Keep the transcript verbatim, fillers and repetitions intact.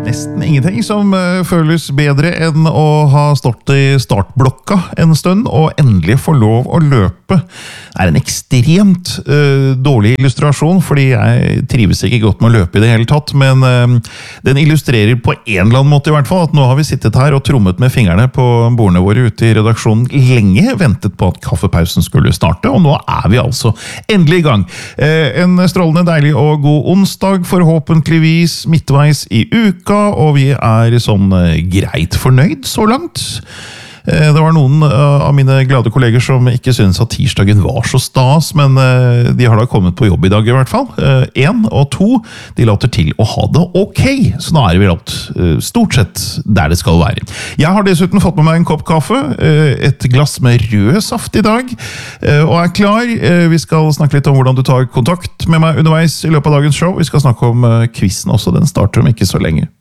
nesten ingenting som uh, føles bedre enn å ha stått i startblokka en stund og endelig få lov å løpe. Det er en ekstremt uh, dårlig illustrasjon, fordi jeg trives ikke godt med å løpe i det hele tatt, men uh, den illustrerer på en eller annen måte i hvert fall at nå har vi sittet her og trommet med fingrene på bordene våre ute i redaksjonen lenge, ventet på at kaffepausen skulle starte, og nå er vi altså endelig i gang. Uh, en strålende, deilig og god onsdag, forhåpentligvis midtveis i uka, og vi er sånn greit fornøyd så langt. Det var noen av mine glade kolleger som ikke synes at tirsdagen var så stas, men de har da kommet på jobb i dag i hvert fall. En og to, de later til å ha det ok, så nå er vi alt stort sett der det skal være. Jeg har dessuten fått med meg en kopp kaffe, et glass med rød saft i dag, og er klar. Vi skal snakke litt om hvordan du tar kontakt med meg underveis i løpet av dagens show. Vi skal snakke om quizen også, den starter om ikke så lenge.